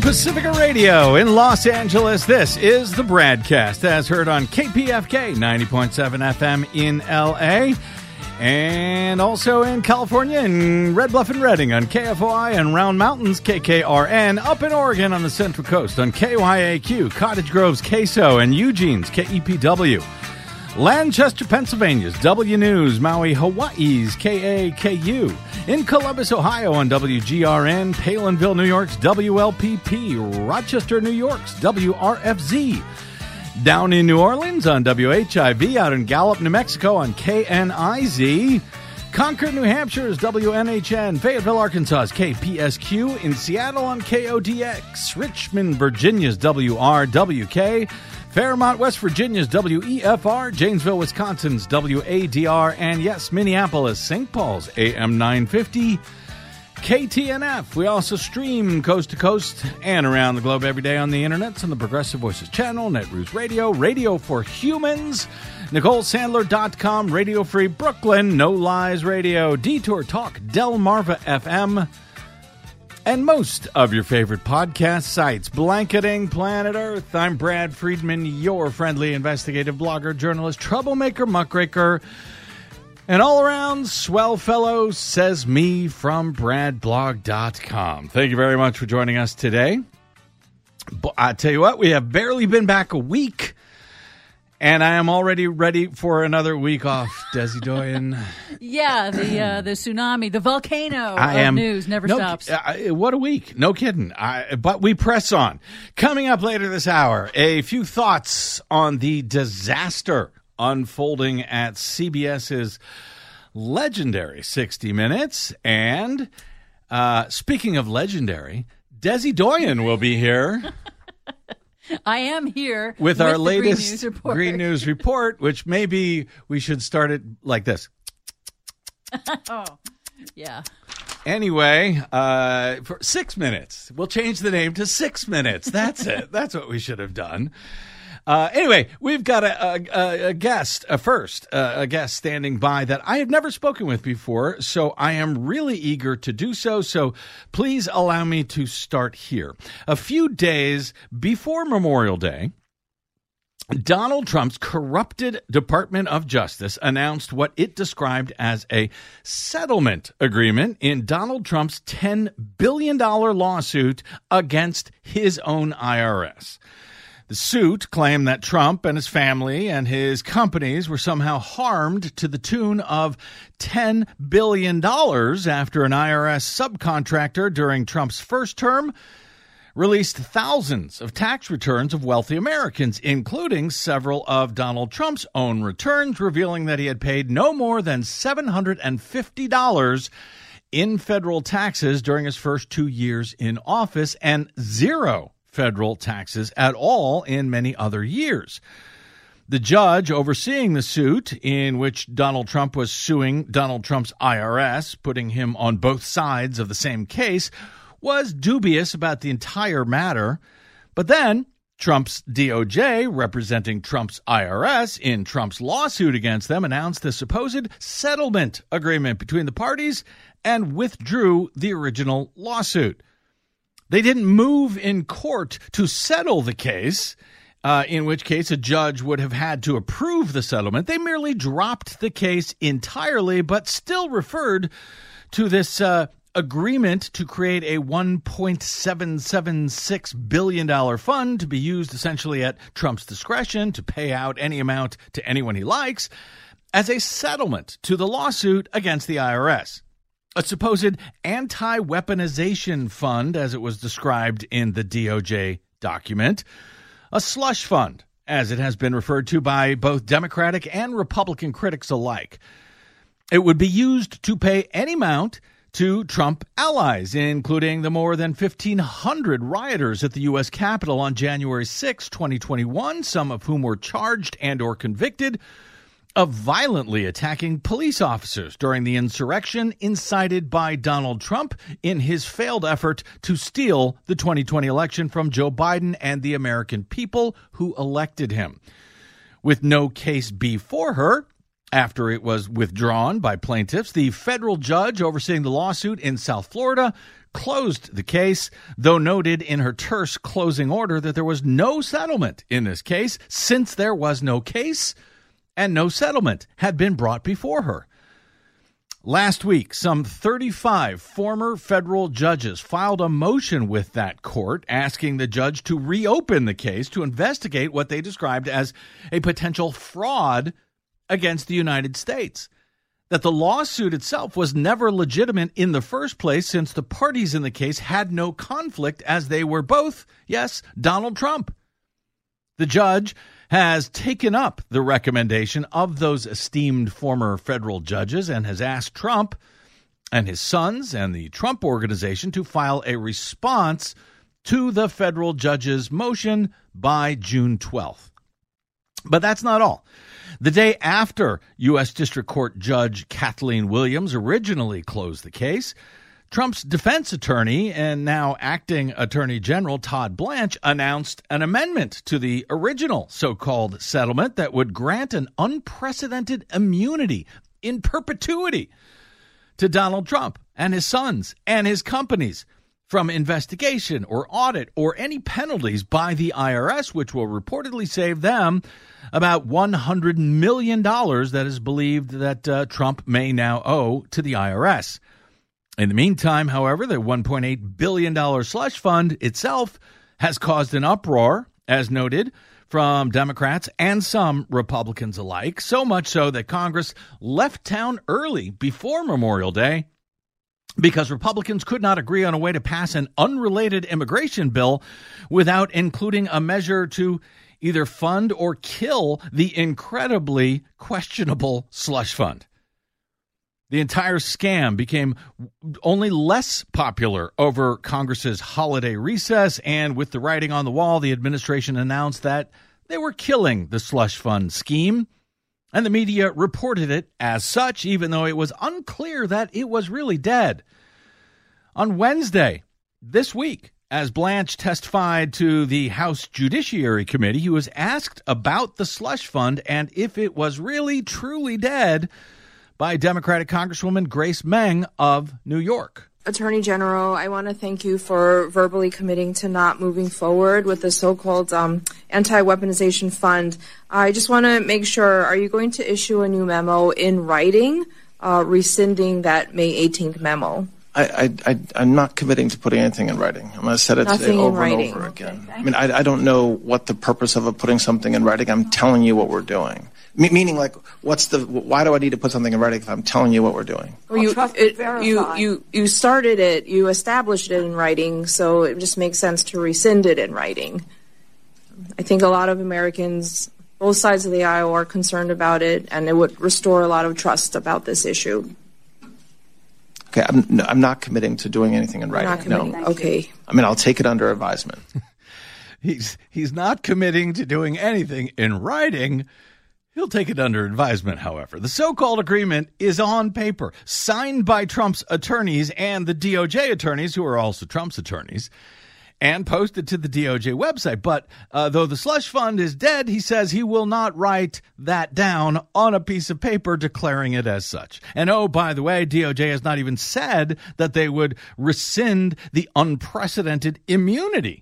Pacifica Radio in Los Angeles. This is the Bradcast, as heard on KPFK 90.7 FM in LA, and also in California in Red Bluff and Redding on KFOI, and Round Mountains KKRN, up in Oregon on the Central Coast on KYAQ, Cottage Grove's KSO, and Eugene's KEPW. Lancaster, Pennsylvania's W News, Maui, Hawaii's KAKU, in Columbus, Ohio on WGRN, Palinville, New York's WLPP, Rochester, New York's WRFZ, down in New Orleans on WHIV, out in Gallup, New Mexico on KNIZ, Concord, New Hampshire's WNHN, Fayetteville, Arkansas's KPSQ, in Seattle on KODX, Richmond, Virginia's WRWK, Fairmont, West Virginia's WEFR, Janesville, Wisconsin's WADR, and yes, Minneapolis, St. Paul's AM 950, KTNF. We also stream coast to coast and around the globe every day on the internet on the Progressive Voices channel, Netroots Radio, Radio for Humans, NicoleSandler.com, Radio Free Brooklyn, No Lies Radio, Detour Talk, Delmarva FM, and most of your favorite podcast sites. Blanketing Planet Earth. I'm Brad Friedman, your friendly investigative blogger, journalist, troublemaker, muckraker, and all-around swell fellow, says me from bradblog.com. Thank you very much for joining us today. I tell you what, we have barely been back a week, and I am already ready for another week off, Desi Doyen. Yeah, the tsunami, the volcano of news never stops. What a week. No kidding. But we press on. Coming up later this hour, a few thoughts on the disaster unfolding at CBS's legendary 60 Minutes. And speaking of legendary, Desi Doyen will be here. I am here with our latest Green News Report, which maybe we should start it like this. Oh, yeah. Anyway, for 6 minutes. We'll change the name to 6 Minutes. That's it. That's what we should have done. Anyway, we've got a guest, a guest standing by that I have never spoken with before, so I am really eager to do so. So please allow me to start here. A few days before Memorial Day, Donald Trump's corrupted Department of Justice announced what it described as a settlement agreement in Donald Trump's $10 billion lawsuit against his own IRS. The suit claimed that Trump and his family and his companies were somehow harmed to the tune of $10 billion after an IRS subcontractor during Trump's first term released thousands of tax returns of wealthy Americans, including several of Donald Trump's own returns, revealing that he had paid no more than $750 in federal taxes during his first 2 years in office and zero federal taxes at all in many other years. The judge overseeing the suit, in which Donald Trump was suing Donald Trump's IRS, putting him on both sides of the same case, was dubious about the entire matter. But then Trump's DOJ, representing Trump's IRS in Trump's lawsuit against them, announced the supposed settlement agreement between the parties and withdrew the original lawsuit. They didn't move in court to settle the case, in which case a judge would have had to approve the settlement. They merely dropped the case entirely, but still referred to this agreement to create a $1.776 billion fund to be used essentially at Trump's discretion to pay out any amount to anyone he likes as a settlement to the lawsuit against the IRS. A supposed anti-weaponization fund, as it was described in the DOJ document, a slush fund, as it has been referred to by both Democratic and Republican critics alike. It would be used to pay any amount to Trump allies, including the more than 1,500 rioters at the U.S. Capitol on January 6, 2021, some of whom were charged and or convicted of violently attacking police officers during the insurrection incited by Donald Trump in his failed effort to steal the 2020 election from Joe Biden and the American people who elected him. With no case before her, after it was withdrawn by plaintiffs, the federal judge overseeing the lawsuit in South Florida closed the case, though noted in her terse closing order that there was no settlement in this case since there was no case and no settlement had been brought before her. Last week, some 35 former federal judges filed a motion with that court asking the judge to reopen the case to investigate what they described as a potential fraud against the United States. That the lawsuit itself was never legitimate in the first place since the parties in the case had no conflict as they were both, yes, Donald Trump. The judge has taken up the recommendation of those esteemed former federal judges and has asked Trump and his sons and the Trump Organization to file a response to the federal judge's motion by June 12th. But that's not all. The day after U.S. District Court Judge Kathleen Williams originally closed the case, Trump's defense attorney and now acting Attorney General Todd Blanche announced an amendment to the original so-called settlement that would grant an unprecedented immunity in perpetuity to Donald Trump and his sons and his companies from investigation or audit or any penalties by the IRS, which will reportedly save them about $100 million that is believed that Trump may now owe to the IRS. In the meantime, however, the $1.8 billion slush fund itself has caused an uproar, as noted, from Democrats and some Republicans alike, so much so that Congress left town early before Memorial Day because Republicans could not agree on a way to pass an unrelated immigration bill without including a measure to either fund or kill the incredibly questionable slush fund. The entire scam became only less popular over Congress's holiday recess, and with the writing on the wall, the administration announced that they were killing the slush fund scheme, and the media reported it as such, even though it was unclear that it was really dead. On Wednesday, this week, as Blanche testified to the House Judiciary Committee, he was asked about the slush fund and if it was really, truly dead by Democratic Congresswoman Grace Meng of New York. Attorney General, I want to thank you for verbally committing to not moving forward with the so-called anti-weaponization fund. I just want to make sure, are you going to issue a new memo in writing rescinding that May 18th memo? I'm not committing to putting anything in writing. I'm going to say it today over and over again. I mean, I don't know what the purpose of putting something in writing. I'm telling you what we're doing. Meaning, like, why do I need to put something in writing if I'm telling you what we're doing? Well, you started it, you established it in writing, so it just makes sense to rescind it in writing. I think a lot of Americans, both sides of the aisle, are concerned about it, and it would restore a lot of trust about this issue. Okay, I'm not committing to doing anything in writing. No. Okay. I mean, I'll take it under advisement. He's not committing to doing anything in writing. He'll take it under advisement, however. The so-called agreement is on paper, signed by Trump's attorneys and the DOJ attorneys, who are also Trump's attorneys, and posted to the DOJ website. But though the slush fund is dead, he says he will not write that down on a piece of paper declaring it as such. And oh, by the way, DOJ has not even said that they would rescind the unprecedented immunity.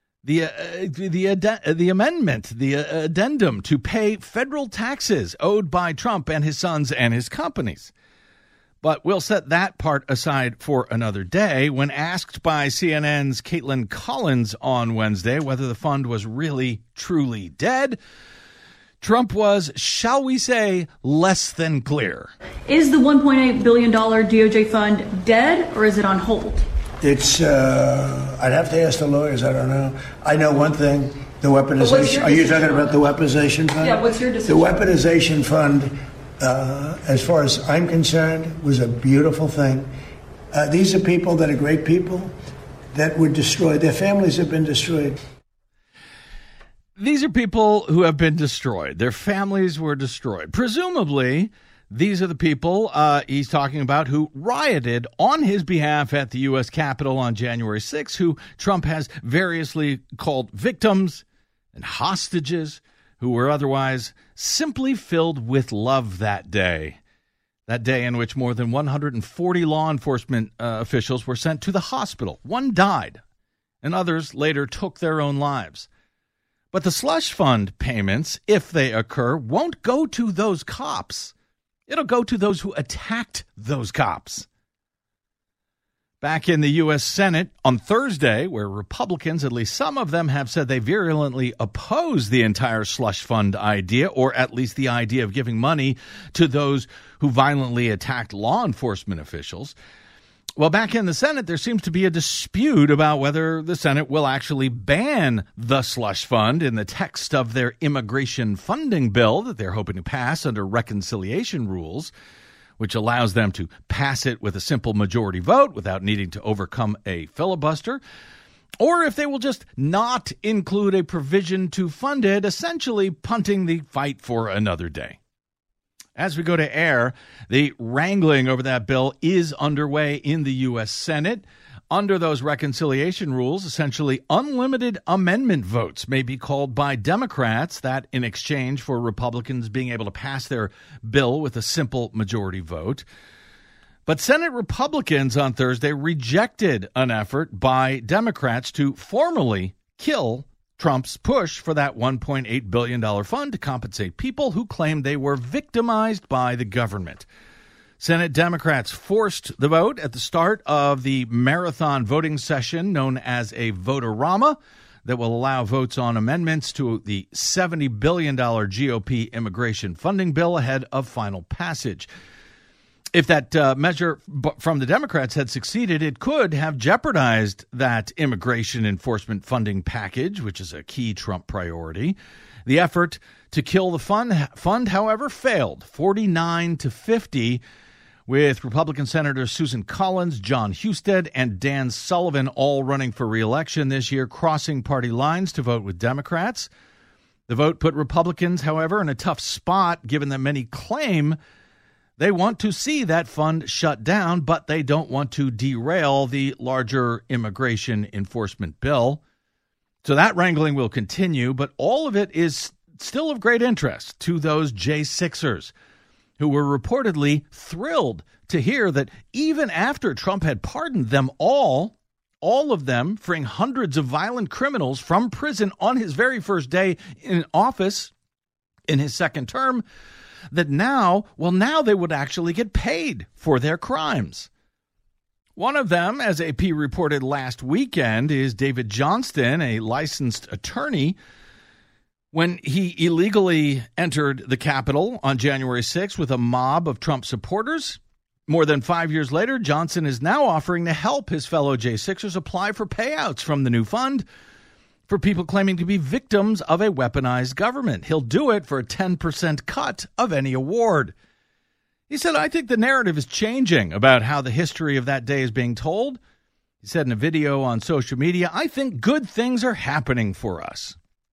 The amendment, the addendum to pay federal taxes owed by Trump and his sons and his companies. But we'll set that part aside for another day. When asked by CNN's Caitlin Collins on Wednesday whether the fund was really, truly dead, Trump was, shall we say, less than clear. Is the $1.8 billion DOJ fund dead or is it on hold? It's, I'd have to ask the lawyers. I don't know. I know one thing, the weaponization. Are you talking about the weaponization fund? Yeah, what's your decision? The weaponization fund, as far as I'm concerned, was a beautiful thing. These are people that are great people that were destroyed. Their families have been destroyed. These are people who have been destroyed. Their families were destroyed. Presumably, these are the people he's talking about who rioted on his behalf at the U.S. Capitol on January 6th, who Trump has variously called victims and hostages, who were otherwise simply filled with love that day. that day in which more than 140 law enforcement officials were sent to the hospital. One died, and others later took their own lives. But the slush fund payments, if they occur, won't go to those cops. It'll go to those who attacked those cops. Back in the U.S. Senate on Thursday, where Republicans, at least some of them, have said they virulently oppose the entire slush fund idea, or at least the idea of giving money to those who violently attacked law enforcement officials. Well, back in the Senate, there seems to be a dispute about whether the Senate will actually ban the slush fund in the text of their immigration funding bill that they're hoping to pass under reconciliation rules, which allows them to pass it with a simple majority vote without needing to overcome a filibuster, or if they will just not include a provision to fund it, essentially punting the fight for another day. As we go to air, the wrangling over that bill is underway in the U.S. Senate. Under those reconciliation rules, essentially unlimited amendment votes may be called by Democrats, that in exchange for Republicans being able to pass their bill with a simple majority vote. But Senate Republicans on Thursday rejected an effort by Democrats to formally kill Trump's push for that $1.8 billion fund to compensate people who claimed they were victimized by the government. Senate Democrats forced the vote at the start of the marathon voting session known as a vote-a-rama that will allow votes on amendments to the $70 billion GOP immigration funding bill ahead of final passage. If that measure from the Democrats had succeeded, it could have jeopardized that immigration enforcement funding package, which is a key Trump priority. The effort to kill the fund, however, failed 49-50, with Republican Senators Susan Collins, John Husted, and Dan Sullivan all running for re-election this year, crossing party lines to vote with Democrats. The vote put Republicans, however, in a tough spot, given that many claim they want to see that fund shut down, but they don't want to derail the larger immigration enforcement bill. So that wrangling will continue, but all of it is still of great interest to those J6ers who were reportedly thrilled to hear that even after Trump had pardoned them all of them, freeing hundreds of violent criminals from prison on his very first day in office in his second term, that now they would actually get paid for their crimes. One of them, as AP reported last weekend, is David Johnston, a licensed attorney. When he illegally entered the Capitol on January 6th with a mob of Trump supporters, more than 5 years later, Johnson is now offering to help his fellow J6ers apply for payouts from the new fund for people claiming to be victims of a weaponized government. He'll do it for a 10% cut of any award. He said, I think the narrative is changing about how the history of that day is being told. He said in a video on social media, I think good things are happening for us.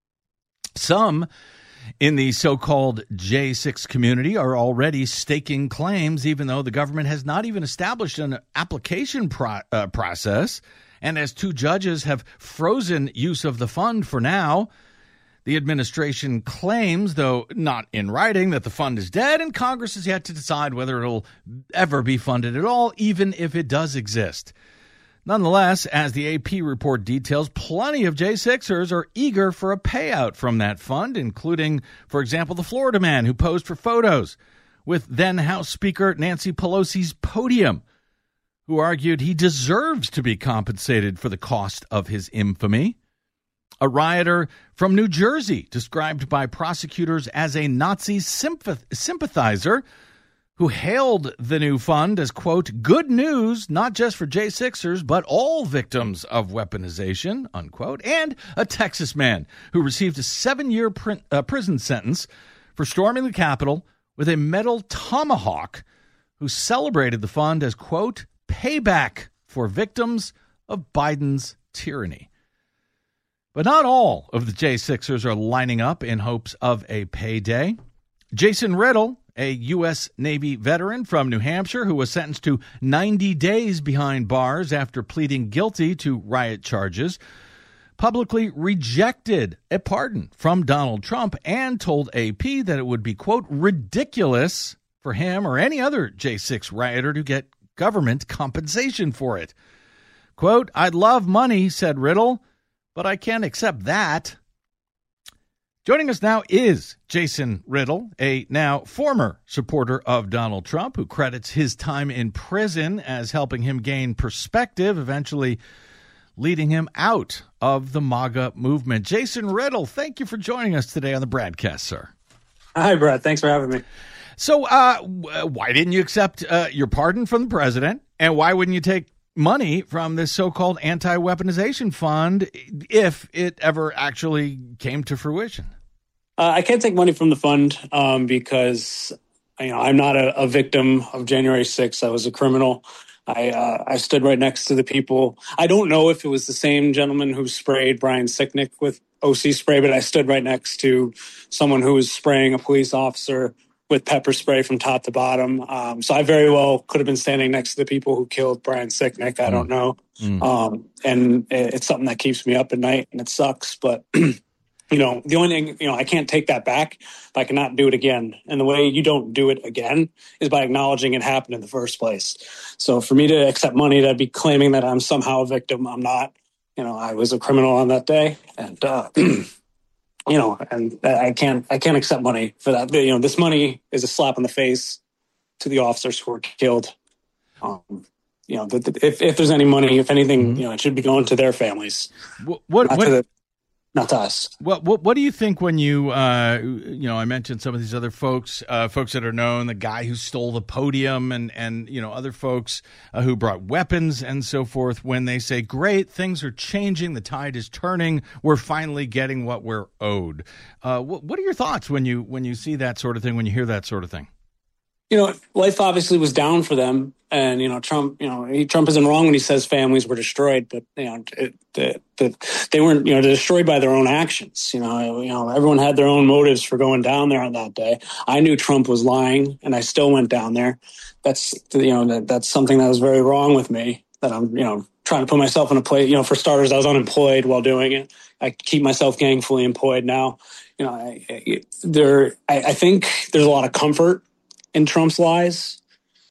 Some in the so-called J6 community are already staking claims, even though the government has not even established an application process. And as two judges have frozen use of the fund for now, the administration claims, though not in writing, that the fund is dead, and Congress has yet to decide whether it'll ever be funded at all, even if it does exist. Nonetheless, as the AP report details, plenty of J6ers are eager for a payout from that fund, including, for example, the Florida man who posed for photos with then House Speaker Nancy Pelosi's podium, who argued he deserves to be compensated for the cost of his infamy. A rioter from New Jersey, described by prosecutors as a Nazi sympathizer, who hailed the new fund as, quote, good news, not just for J6ers, but all victims of weaponization, unquote. And a Texas man who received a 7-year prison sentence for storming the Capitol with a metal tomahawk, who celebrated the fund as, quote, payback for victims of Biden's tyranny. But not all of the J6ers are lining up in hopes of a payday. Jason Riddle, a U.S. Navy veteran from New Hampshire who was sentenced to 90 days behind bars after pleading guilty to riot charges, publicly rejected a pardon from Donald Trump and told AP that it would be, quote, ridiculous for him or any other J6 rioter to get government compensation for it. Quote, "I'd love money," said Riddle, "but I can't accept that." Joining us now is Jason Riddle, a now former supporter of Donald Trump, who credits his time in prison as helping him gain perspective, eventually leading him out of the MAGA movement. Jason Riddle, thank you for joining us today on the Bradcast, sir. Hi, Brad. Thanks for having me. So why didn't you accept your pardon from the president, and why wouldn't you take money from this so-called anti-weaponization fund if it ever actually came to fruition? I can't take money from the fund because I'm not a victim of January 6th. I was a criminal. I stood right next to the people. I don't know if it was the same gentleman who sprayed Brian Sicknick with OC spray, but I stood right next to someone who was spraying a police officer with pepper spray from top to bottom. So I very well could have been standing next to the people who killed Brian Sicknick. I don't know. And it's something that keeps me up at night, and it sucks. But, the only thing, I can't take that back, but I cannot do it again. And the way you don't do it again is by acknowledging it happened in the first place. So for me to accept money, that'd be claiming that I'm somehow a victim. I'm not. I was a criminal on that day, and and I can't accept money for that. This money is a slap in the face to the officers who were killed. If there's any money, if anything, it should be going to their families. Not to us. What do you think when you, I mentioned some of these other folks that are known, the guy who stole the podium and other folks who brought weapons and so forth, when they say, great, things are changing, the tide is turning, we're finally getting what we're owed. What are your thoughts when you see that sort of thing, when you hear that sort of thing? Life obviously was down for them, and Trump isn't wrong when he says families were destroyed, but they weren't they're destroyed by their own actions. Everyone had their own motives for going down there on that day. I knew Trump was lying, and I still went down there. That's that's something that was very wrong with me. That I'm trying to put myself in a place. For starters, I was unemployed while doing it. I keep myself gainfully employed now. I think there's a lot of comfort in Trump's lies.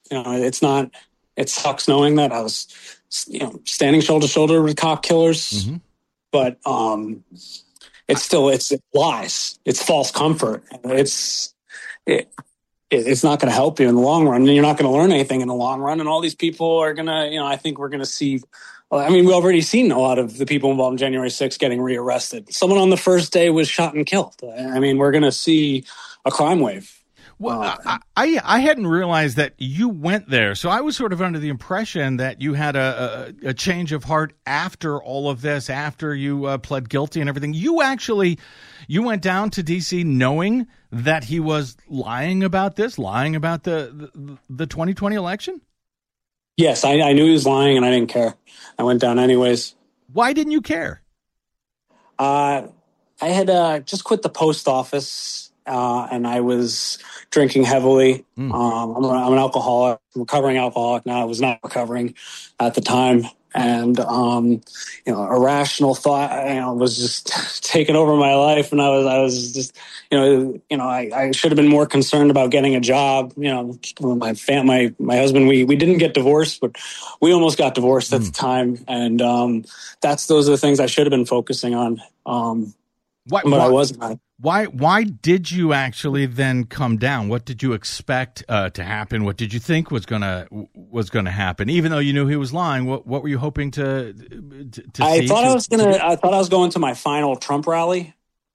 It sucks knowing that I was, standing shoulder to shoulder with cop killers, but it's lies. It's false comfort. It's not going to help you in the long run, and you're not going to learn anything in the long run. And all these people are going to, I think we're going to see. We've already seen a lot of the people involved in January 6th getting rearrested. Someone on the first day was shot and killed. We're going to see a crime wave. Well, I hadn't realized that you went there, so I was sort of under the impression that you had a change of heart after all of this, after you pled guilty and everything. You went down to D.C. knowing that he was lying about this, lying about the 2020 election? Yes, I knew he was lying, and I didn't care. I went down anyways. Why didn't you care? I had just quit the post office. And I was drinking heavily. I'm an alcoholic, recovering alcoholic now. I was not recovering at the time. And, irrational thought, was just taking over my life. And I was just, I should have been more concerned about getting a job. My husband, we didn't get divorced, but we almost got divorced at the time. And those are the things I should have been focusing on. But I wasn't. Why did you actually then come down? What did you expect to happen? What did you think was gonna happen? Even though you knew he was lying, what were you hoping to see? I thought I was going to my final Trump rally.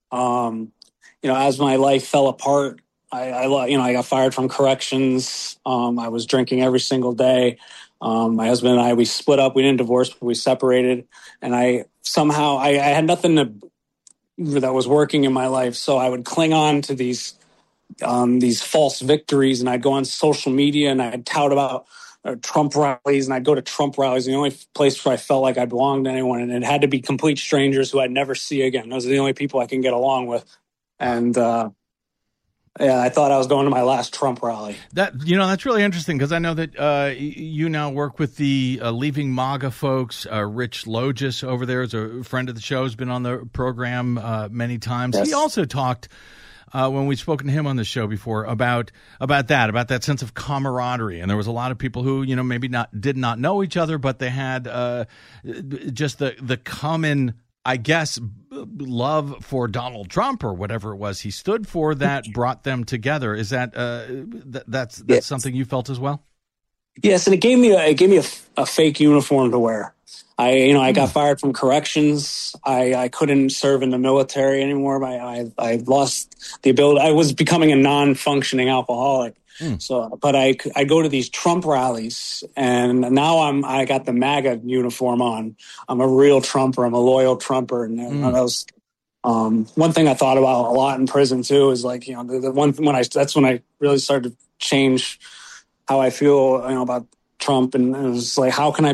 As my life fell apart, I got fired from corrections. I was drinking every single day. My husband and I, we split up. We didn't divorce, but we separated. And I had nothing that was working in my life. So I would cling on to these false victories, and I'd go on social media and I'd tout about Trump rallies, and I'd go to Trump rallies. The only place where I felt like I belonged to anyone, and it had to be complete strangers who I'd never see again. Those are the only people I can get along with. And I thought I was going to my last Trump rally. That's really interesting, because I know that you now work with the Leaving MAGA folks. Rich Logis over there is a friend of the show, has been on the program many times. Yes. He also talked when we've spoken to him on the show before about that sense of camaraderie. And there was a lot of people who, maybe did not know each other, but they had just the common, I guess, love for Donald Trump or whatever it was he stood for that brought them together. Is that that's yes. something you felt as well? Yes, and it gave me a fake uniform to wear. I got fired from corrections. I couldn't serve in the military anymore. I lost the ability. I was becoming a non-functioning alcoholic. So, but I go to these Trump rallies, and now I got the MAGA uniform on. I'm a real Trumper. I'm a loyal Trumper, and that was one thing I thought about a lot in prison too. Is like that's when I really started to change how I feel about Trump, and it was like, how can I